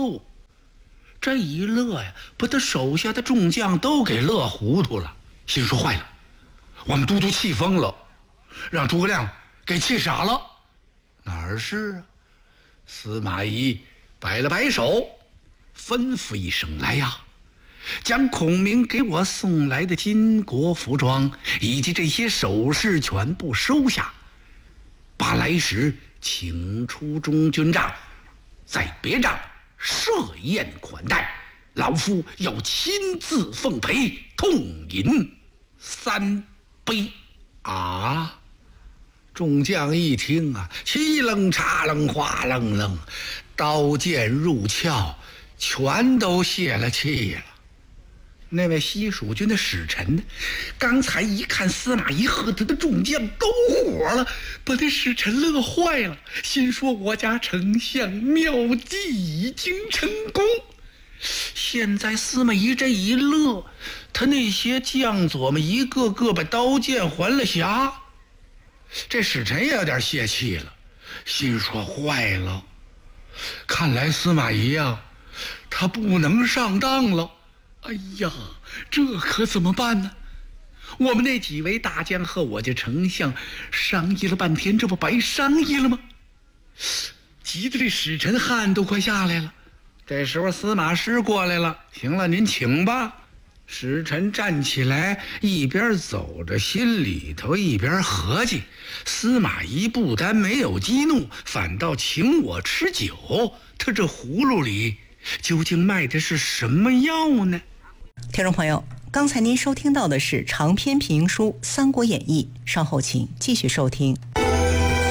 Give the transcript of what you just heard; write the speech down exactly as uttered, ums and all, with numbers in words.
喽。这一乐呀，把他手下的众将都给乐糊涂了，心说坏了，我们都督气疯了，让诸葛亮给气傻了。哪儿是啊？司马懿摆了摆手，吩咐一声：“来呀，将孔明给我送来的金国服装以及这些首饰全部收下，把来时请出中军帐，在别帐设宴款待，老夫要亲自奉陪，痛饮三杯。”啊！众将一听啊，七楞叉楞哗楞楞，刀剑入鞘，全都泄了气了。那位西蜀军的使臣呢，刚才一看司马懿和他的众将都火了，把这使臣乐坏了，心说我家丞相妙计已经成功。现在司马懿这一乐，他那些将佐们一个个把刀剑还了匣，这使臣也有点泄气了，心说坏了，看来司马懿呀，他不能上当了。哎呀，这可怎么办呢？我们那几位大将和我家丞相商议了半天，这不白商议了吗？急得这使臣汗都快下来了。这时候司马师过来了，行了，您请吧。使臣站起来，一边走着，心里头一边合计，司马懿不但没有激怒，反倒请我吃酒，他这葫芦里究竟卖的是什么药呢？ 听众朋友，刚才您收听到的是长篇评书《三国演义》，稍后请继续收听。